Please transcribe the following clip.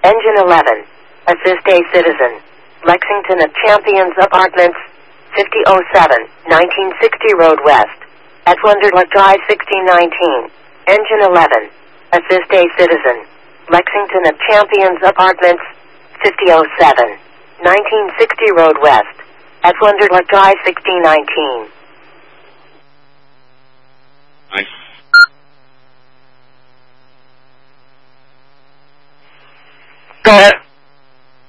Engine 11. Assist a citizen. Lexington at Champions Apartments, 5007, 1960 Road West. At Wonderlight Drive, 1619. Engine 11. Assist a citizen. Lexington at Champions Apartments, 5007, 1960 Road West. At Wonderlight Drive, 1619. Go ahead.